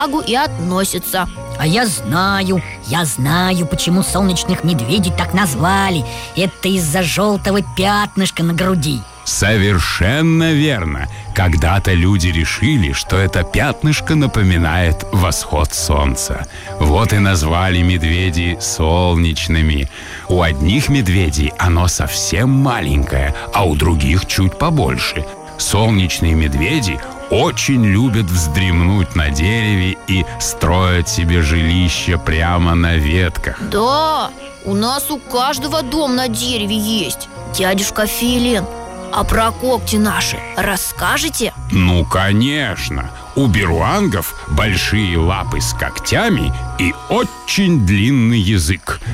и относится. А я знаю, почему солнечных медведей так назвали. Это из-за желтого пятнышка на груди. Совершенно верно. Когда-то люди решили, что это пятнышко напоминает восход солнца. Вот и назвали медведей солнечными. У одних медведей оно совсем маленькое, а у других чуть побольше. Солнечные медведи очень любят вздремнуть на дереве и строят себе жилище прямо на ветках. Да, у нас у каждого дом на дереве есть. Дядюшка Филин, а про когти наши расскажете? Ну, конечно. У беруангов большие лапы с когтями и очень длинный язык.